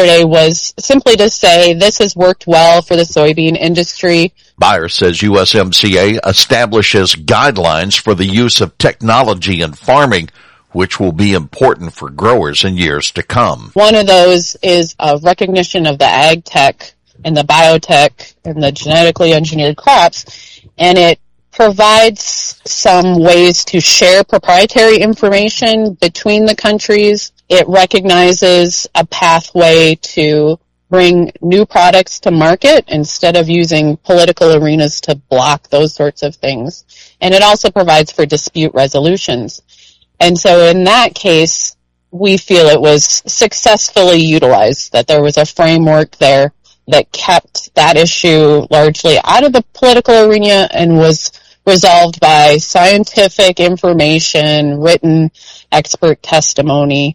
yesterday was simply to say this has worked well for the soybean industry. Byers says USMCA establishes guidelines for the use of technology in farming, which will be important for growers in years to come. One of those is a recognition of the ag tech and the biotech and the genetically engineered crops, and it provides some ways to share proprietary information between the countries. It recognizes a pathway to bring new products to market instead of using political arenas to block those sorts of things. And it also provides for dispute resolutions. And so in that case, we feel it was successfully utilized, that there was a framework there that kept that issue largely out of the political arena and was resolved by scientific information, written expert testimony,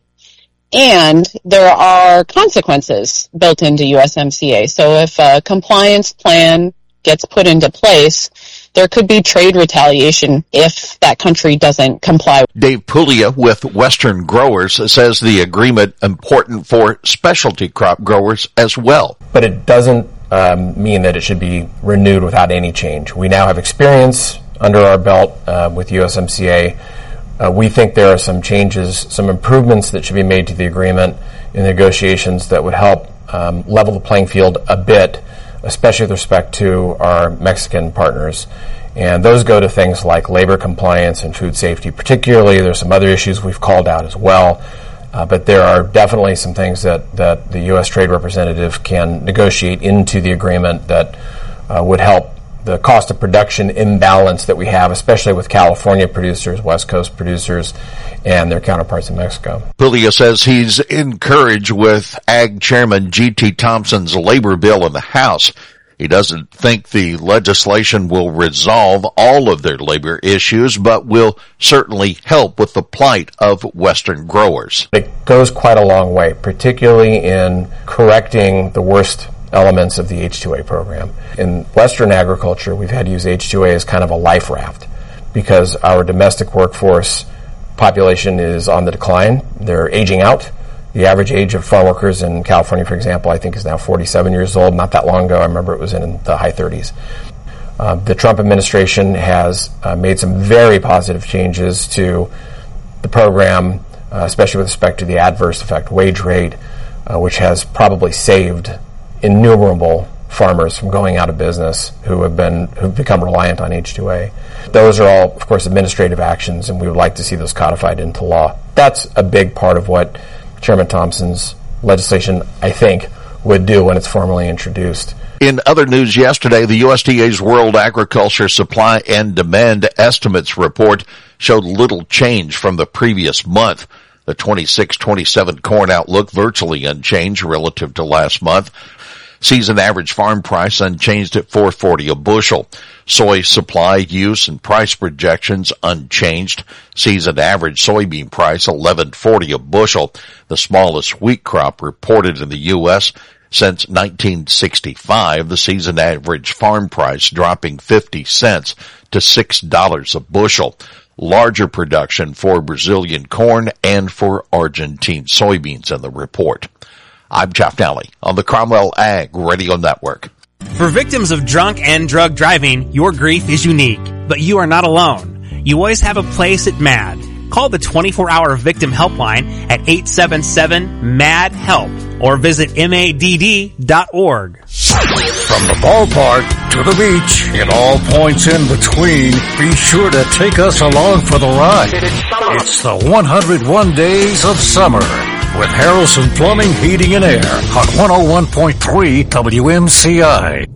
and there are consequences built into USMCA. So if a compliance plan gets put into place, there could be trade retaliation if that country doesn't comply. Dave Puglia with Western Growers says the agreement important for specialty crop growers as well. But it doesn't mean that it should be renewed without any change. We now have experience under our belt with USMCA. We think there are some changes, some improvements that should be made to the agreement in negotiations that would help level the playing field a bit, especially with respect to our Mexican partners. And those go to things like labor compliance and food safety. Particularly, there's some other issues we've called out as well. But there are definitely some things that the U.S. Trade Representative can negotiate into the agreement that would help the cost of production imbalance that we have, especially with California producers, West Coast producers, and their counterparts in Mexico. Puglia says he's encouraged with Ag Chairman G.T. Thompson's labor bill in the House. He doesn't think the legislation will resolve all of their labor issues, but will certainly help with the plight of Western growers. It goes quite a long way, particularly in correcting the worst elements of the H-2A program. In Western agriculture, we've had to use H-2A as kind of a life raft because our domestic workforce population is on the decline. They're aging out. The average age of farm workers in California, for example, I think is now 47 years old. Not that long ago, I remember it was in the high 30s. The Trump administration has made some very positive changes to the program, especially with respect to the adverse effect wage rate, which has probably saved innumerable farmers from going out of business who've become reliant on H-2A. Those are all, of course, administrative actions, and we would like to see those codified into law. That's a big part of what Chairman Thompson's legislation, I think, would do when it's formally introduced. In other news yesterday, the USDA's World Agriculture Supply and Demand Estimates report showed little change from the previous month. The 26-27 corn outlook virtually unchanged relative to last month. Season average farm price unchanged at $4.40 a bushel. Soy supply, use, and price projections unchanged. Season average soybean price $11.40 a bushel, the smallest wheat crop reported in the U.S. since 1965. The season average farm price dropping 50 cents to $6 a bushel. Larger production for Brazilian corn and for Argentine soybeans in the report. I'm Jeff Nally on the Cromwell Ag Radio Network. For victims of drunk and drug driving, your grief is unique, but you are not alone. You always have a place at MADD. Call the 24-hour victim helpline at 877-MADD-HELP or visit MADD.org. From the ballpark to the beach and all points in between, be sure to take us along for the ride. It's the 101 Days of Summer with Harrelson Plumbing, Heating, and Air on 101.3 WMCI.